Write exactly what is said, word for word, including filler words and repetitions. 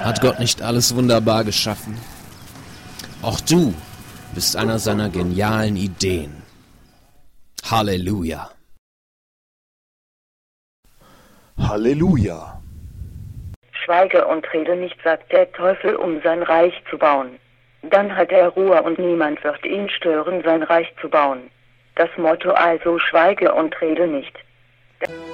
Hat Gott nicht alles wunderbar geschaffen? Auch du bist einer seiner genialen Ideen. Halleluja. Halleluja. Schweige und rede nicht, sagt der Teufel, um sein Reich zu bauen. Dann hat er Ruhe und niemand wird ihn stören, sein Reich zu bauen. Das Motto also: schweige und rede nicht.